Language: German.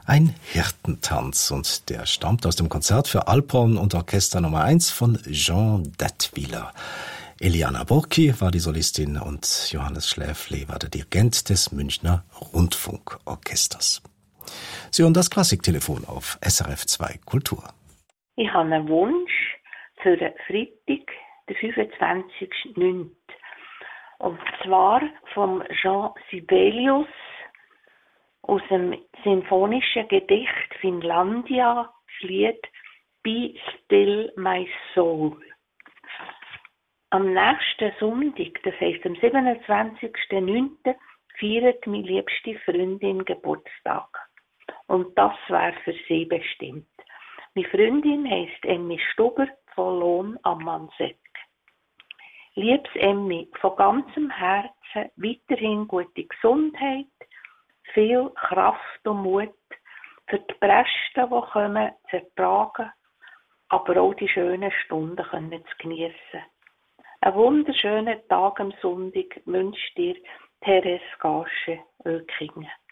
Ein Hirtentanz und der stammt aus dem Konzert für Alphorn und Orchester Nummer 1 von Jean Dethwiller. Eliana Burki war die Solistin und Johannes Schläfli war der Dirigent des Münchner Rundfunkorchesters. Sie hören das Klassiktelefon auf SRF 2 Kultur. Ich habe einen Wunsch für den Freitag, den 25.09. Und zwar vom Jean Sibelius aus dem symphonischen Gedicht Finlandia, das Lied Be Still My Soul. Am nächsten Sonntag, das heisst am 27.09., feiert meine liebste Freundin Geburtstag. Und das wäre für sie bestimmt. Meine Freundin heisst Emmy Stuber von Lohn am Manseck. Liebes Emmy, von ganzem Herzen weiterhin gute Gesundheit, viel Kraft und Mut für die Brästen, die kommen, zu ertragen, aber auch die schönen Stunden zu geniessen. Einen wunderschönen Tag am Sonntag wünscht dir Therese Gasche, Oelkingen.